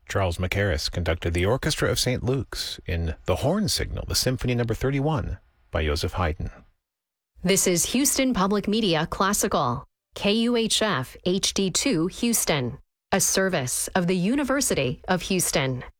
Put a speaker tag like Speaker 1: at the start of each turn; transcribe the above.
Speaker 1: Charles Mackerras conducted the Orchestra of St. Luke's in The Horn Signal, the Symphony No. 31 by Joseph Haydn.
Speaker 2: This is Houston Public Media Classical, KUHF HD2 Houston, a service of the University of Houston.